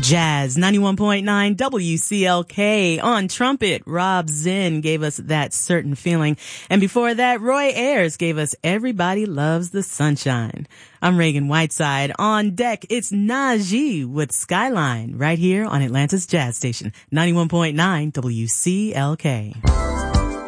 Jazz 91.9 WCLK. On trumpet, Rob Zinn gave us That Certain Feeling. And before that, Roy Ayers gave us Everybody Loves the Sunshine. I'm Reagan Whiteside. On deck, it's Najee with Skyline right here on Atlanta's Jazz Station 91.9 WCLK.